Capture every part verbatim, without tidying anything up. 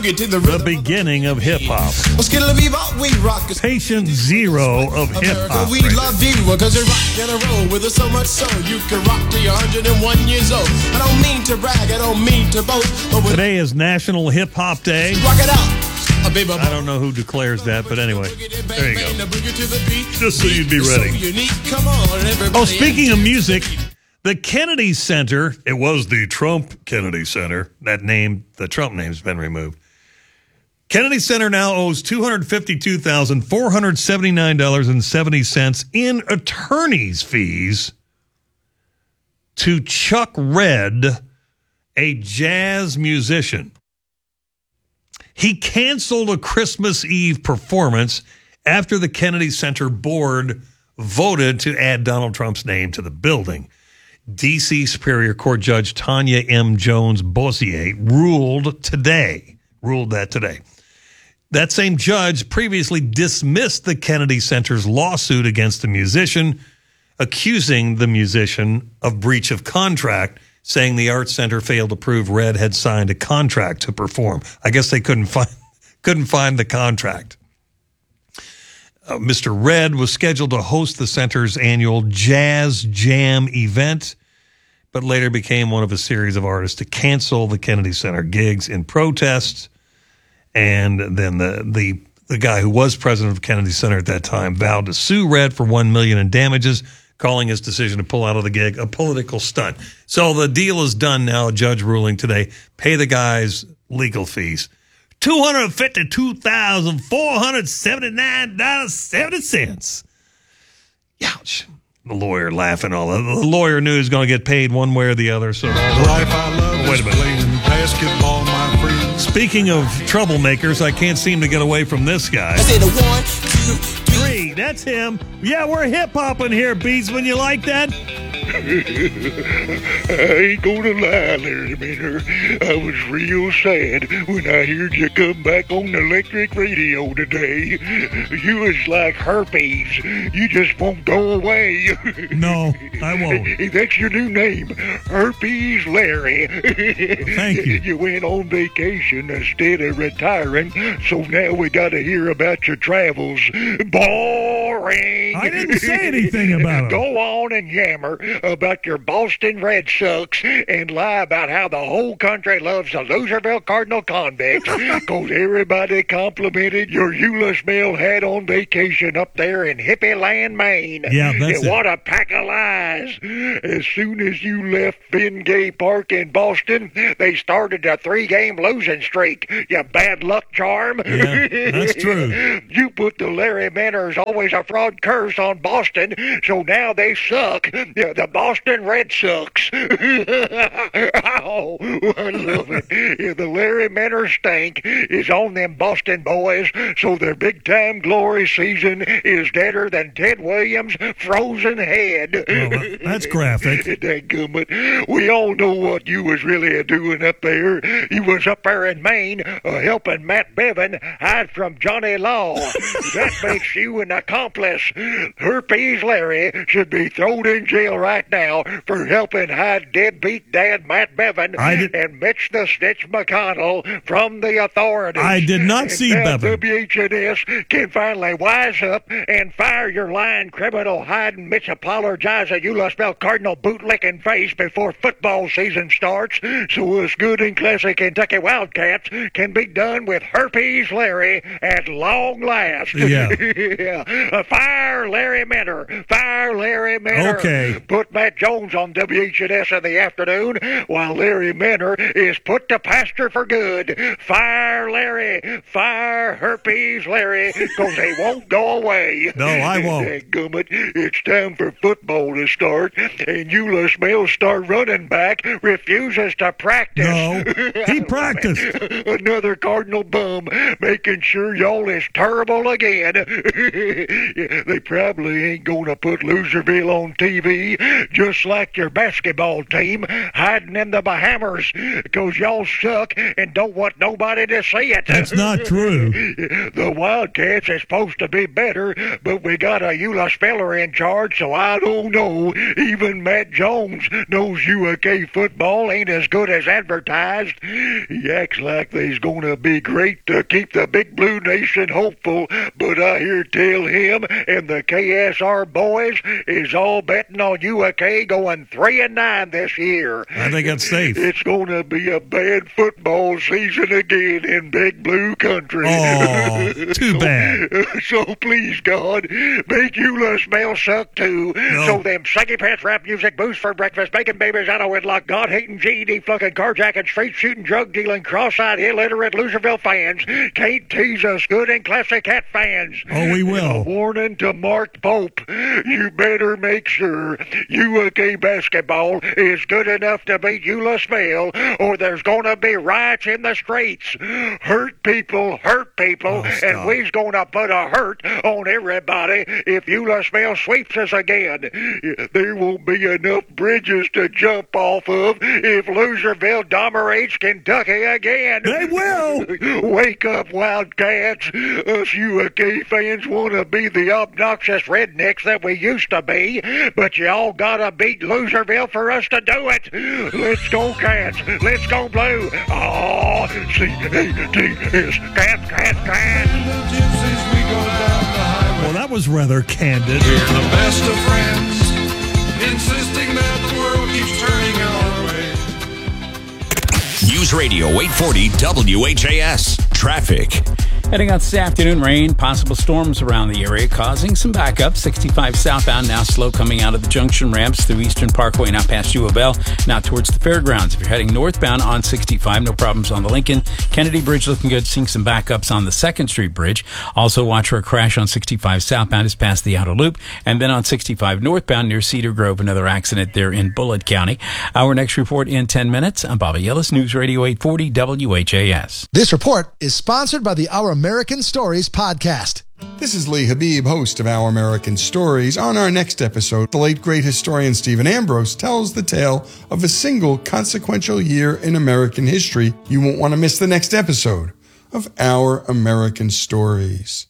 The beginning of hip-hop. Patient zero of hip-hop. We love you because you rock in a row with us so much so you can rock till you're one hundred one years old. I don't mean to brag, I don't mean to boast. Today is National Hip-Hop Day. Rock it out. I don't know who declares that, but anyway, there you go. Just so you'd be ready. Oh, speaking of music, the Kennedy Center, it was the Trump Kennedy Center. That name, the Trump name's been removed. Kennedy Center now owes two hundred fifty-two thousand four hundred seventy-nine dollars and seventy cents in attorney's fees to Chuck Redd, a jazz musician. He canceled a Christmas Eve performance after the Kennedy Center board voted to add Donald Trump's name to the building. D C Superior Court Judge Tanya M. Jones-Bossier ruled today, ruled that today. That same judge previously dismissed the Kennedy Center's lawsuit against the musician, accusing the musician of breach of contract, saying the Arts Center failed to prove Redd had signed a contract to perform. I guess they couldn't find couldn't find the contract. Uh, Mister Redd was scheduled to host the center's annual Jazz Jam event, but later became one of a series of artists to cancel the Kennedy Center gigs in protest. And then the, the the guy who was president of Kennedy Center at that time vowed to sue Redd for one million dollars in damages, calling his decision to pull out of the gig a political stunt. So the deal is done now, a judge ruling today. Pay the guy's legal fees. two hundred fifty-two thousand four hundred seventy-nine dollars and seventy cents. Ouch. The lawyer laughing all that. The lawyer knew he was going to get paid one way or the other. So the life I love wait is a minute. playing basketball, my friend. Speaking of troublemakers, I can't seem to get away from this guy. I said a one, two, Three, that's him. Yeah, we're hip-hopping here, Beatsman. You like that? I ain't gonna lie, Larry Minner. I was real sad when I heard you come back on the electric radio today. You was like herpes. You just won't go away. No, I won't. That's your new name, Herpes Larry. Thank you. You went on vacation instead of retiring, so now we gotta hear about your travels. Boring. I didn't say anything about it. Go on and yammer about your Boston Red Sox and lie about how the whole country loves the Loserville Cardinal convicts because everybody complimented your Eula Smell had on vacation up there in Hippie Land, Maine. Yeah, that's and it. What a pack of lies. As soon as you left Bengay Park in Boston, they started a three-game losing streak, you bad luck charm. Yeah, that's true. You put the Larry Manners always a fraud curse on Boston, so now they suck. Yeah, the Boston Red Sox. Oh, I love it. Yeah, the Larry Manor stank is on them Boston boys, so their big-time glory season is deader than Ted Williams' frozen head. Well, that's graphic. Dadgummit. We all know what you was really doing up there. You was up there in Maine uh, helping Matt Bevan hide from Johnny Law. That makes you an accomplice. Herpes Larry should be thrown in jail right now for helping hide deadbeat dad Matt Bevan and Mitch the Stitch McConnell from the authorities. I did not and see now Bevan. W H N S can finally wise up and fire your lying criminal hiding Mitch apologizing you lost spell Cardinal bootlicking face before football season starts, so us good and classic Kentucky Wildcats can be done with Herpes Larry at long last. Yeah. Yeah. Uh, fire Larry Minner. Fire Larry Minner. Okay. Put Matt Jones on W H N S in the afternoon while Larry Minner is put to pasture for good. Fire Larry. Fire Herpes Larry, because they won't go away. No, I won't. Dadgummit, it's time for football to start, and Eula Smell, star running back, refuses to practice. No, he practiced. Another Cardinal bum making sure y'all is terrible again. They probably ain't gonna put Loserville on T V just like your basketball team hiding in the Bahamas because y'all suck and don't want nobody to see it. That's not true. The Wildcats is supposed to be better, but we got a Eula Speller in charge, so I don't know. Even Matt Jones knows U A K football ain't as good as advertised. He acts like they's gonna be great to keep the Big Blue Nation hopeful, but I hear tell him and the K S R boys is all betting on U A K going three and nine this year. I think that's safe. It's gonna be a bad football season again in Big Blue Country. Oh, too bad. So please, God, make Eula smell suck too. No. So them saggy pants, rap music, booze for breakfast, bacon babies out of wedlock, God-hating, G E D fucking, carjacking, street-shooting, drug-dealing, cross-eyed, illiterate Loserville fans can't tease us good and classic cat fans. Oh, we will. A warning to Mark Pope. You better make sure U A K basketball is good enough to beat Eula Smell, or there's gonna be riots in the streets. Hurt people, hurt people, Oh, and we's gonna put a hurt on everybody if Eula Smell sweeps us again. There won't be enough bridges to jump off of if Loserville dominates Kentucky again. They will. Wake up, Wildcats. Us U A K fans want to be the obnoxious rednecks that we used to be, but you all gotta beat Loserville for us to do it. Let's go, Cats. Let's go, Blue. Oh, C A T S. Cats, Cats, Cats. Well, that was rather candid. We're the best of friends, insisting that the world keeps turning our way. News Radio eight forty W H A S. Traffic. Heading out this afternoon, rain, possible storms around the area, causing some backup. sixty-five southbound, now slow coming out of the junction ramps through Eastern Parkway, now past U of L, now towards the fairgrounds. If you're heading northbound on sixty-five, no problems on the Lincoln. Kennedy Bridge looking good, seeing some backups on the second Street Bridge. Also watch for a crash on sixty-five southbound, is past the outer loop. And then on sixty-five northbound near Cedar Grove, another accident there in Bullitt County. Our next report in ten minutes. I'm Bobby Ellis, News Radio eight forty W H A S. This report is sponsored by the Our American Stories podcast. This is Lee Habib, host of Our American Stories. On our next episode, the late great historian Stephen Ambrose tells the tale of a single consequential year in American history. You won't want to miss the next episode of Our American Stories.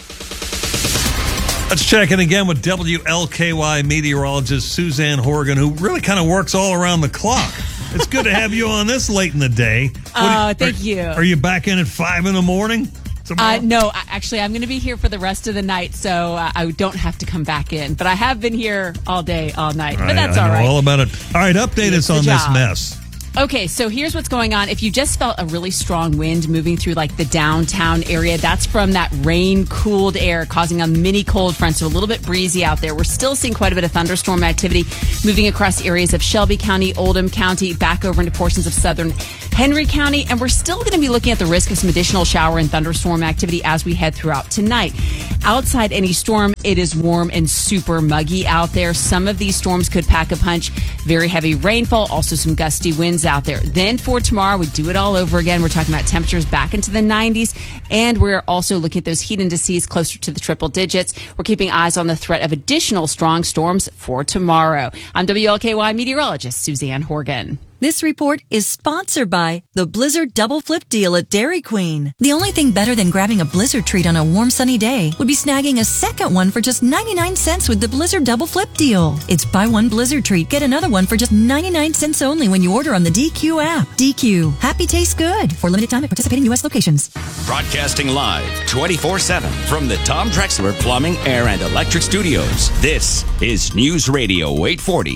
Let's check in again with W L K Y meteorologist Suzanne Horgan, who really kind of works all around the clock. It's good to have you on this late in the day. Oh, you, thank are, you. Are you back in at five in the morning? Uh, no, actually, I'm going to be here for the rest of the night, so uh, I don't have to come back in. But I have been here all day, all night. But that's I all know right. all about it. All right, update It's us on the this job. mess. Okay, so here's what's going on. If you just felt a really strong wind moving through like the downtown area, that's from that rain-cooled air causing a mini cold front, so a little bit breezy out there. We're still seeing quite a bit of thunderstorm activity moving across areas of Shelby County, Oldham County, back over into portions of southern Henry County, and we're still going to be looking at the risk of some additional shower and thunderstorm activity as we head throughout tonight. Outside any storm, it is warm and super muggy out there. Some of these storms could pack a punch. Very heavy rainfall, also some gusty winds out there. Then for tomorrow, we do it all over again. We're talking about temperatures back into the nineties, and we're also looking at those heat indices closer to the triple digits. We're keeping eyes on the threat of additional strong storms for tomorrow. I'm W L K Y meteorologist Suzanne Horgan. This report is sponsored by the Blizzard Double Flip Deal at Dairy Queen. The only thing better than grabbing a Blizzard treat on a warm sunny day would be snagging a second one for just ninety-nine cents with the Blizzard Double Flip Deal. It's buy one Blizzard treat, get another one for just ninety-nine cents only when you order on the D Q app. D Q. Happy tastes good. For limited time at participating U S locations. Broadcasting live twenty-four seven from the Tom Drexler Plumbing, Air, and Electric Studios. This is News Radio eight forty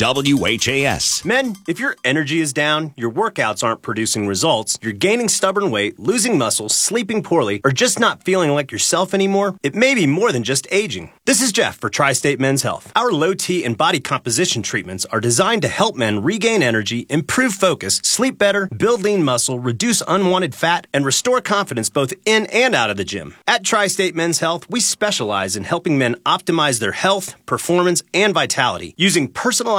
W H A S. Men, if your energy is down, your workouts aren't producing results, you're gaining stubborn weight, losing muscle, sleeping poorly, or just not feeling like yourself anymore, it may be more than just aging. This is Jeff for Tri-State Men's Health. Our low T and body composition treatments are designed to help men regain energy, improve focus, sleep better, build lean muscle, reduce unwanted fat, and restore confidence both in and out of the gym. At Tri-State Men's Health, we specialize in helping men optimize their health, performance, and vitality using personalized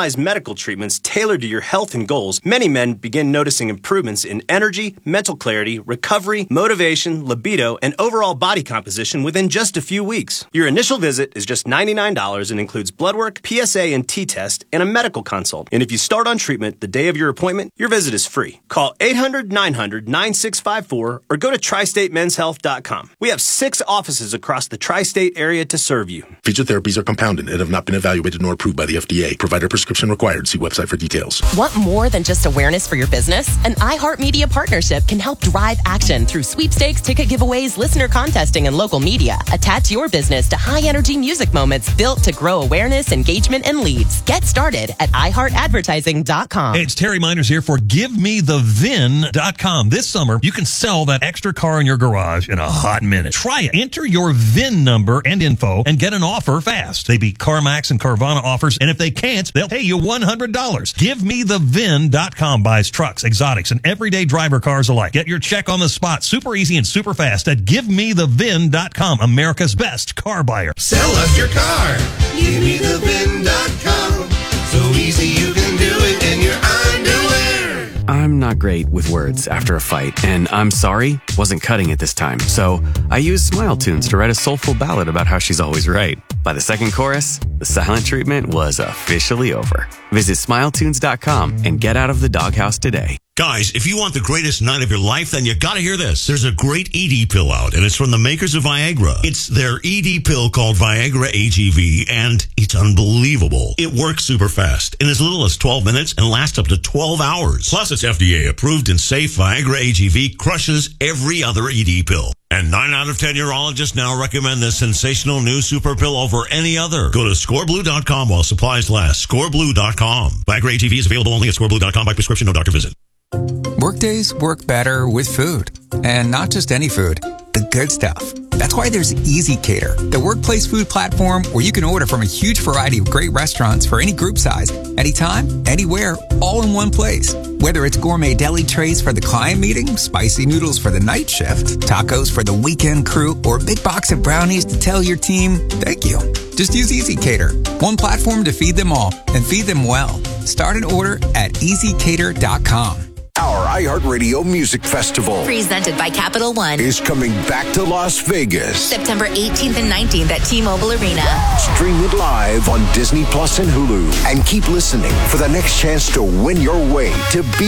personalized medical treatments tailored to your health and goals, many men begin noticing improvements in energy, mental clarity, recovery, motivation, libido, and overall body composition within just a few weeks. Your initial visit is just ninety-nine dollars and includes blood work, P S A and T test, and a medical consult. And if you start on treatment the day of your appointment, your visit is free. Call eight hundred, nine hundred, nine six five four or go to tri state men's health dot com. We have six offices across the tri-state area to serve you. Feature therapies are compounded and have not been evaluated nor approved by the F D A. Provider prescription required. See website for details. Want more than just awareness for your business? An iHeartMedia partnership can help drive action through sweepstakes, ticket giveaways, listener contesting, and local media. Attach your business to high-energy music moments built to grow awareness, engagement, and leads. Get started at i heart advertising dot com. Hey, it's Terry Miners here for give me the vin dot com. This summer, you can sell that extra car in your garage in a hot minute. Try it. Enter your V I N number and info and get an offer fast. They beat CarMax and Carvana offers, and if they can't, they'll pay you one hundred dollars. give me the vin dot com buys trucks, exotics, and everyday driver cars alike. Get your check on the spot, super easy and super fast at give me the vin dot com, America's best car buyer. Sell us your car. give me the vin dot com. So easy you can do it in your underwear. I'm not great with words after a fight, and I'm sorry, wasn't cutting it this time. So I used Smile Tunes to write a soulful ballad about how she's always right. By the second chorus, the silent treatment was officially over. Visit smile tunes dot com and get out of the doghouse today. Guys, if you want the greatest night of your life, then you gotta hear this. There's a great E D pill out, and it's from the makers of Viagra. It's their E D pill called Viagra A G V, and it's unbelievable. It works super fast, in as little as twelve minutes, and lasts up to twelve hours. Plus, it's F D A approved and safe. Viagra A G V crushes every other E D pill. And nine out of ten urologists now recommend this sensational new super pill over any other. Go to score blue dot com while supplies last. score blue dot com. Viagra A G V is available only at score blue dot com by prescription, no doctor visit. Workdays work better with food. And not just any food, the good stuff. That's why there's Easy Cater, the workplace food platform where you can order from a huge variety of great restaurants for any group size, anytime, anywhere, all in one place. Whether it's gourmet deli trays for the client meeting, spicy noodles for the night shift, tacos for the weekend crew, or a big box of brownies to tell your team, thank you. Just use Easy Cater, one platform to feed them all and feed them well. Start an order at easy cater dot com. Our iHeartRadio Music Festival, presented by Capital One, is coming back to Las Vegas. September eighteenth and nineteenth at T-Mobile Arena. Stream it live on Disney Plus and Hulu. And keep listening for the next chance to win your way to be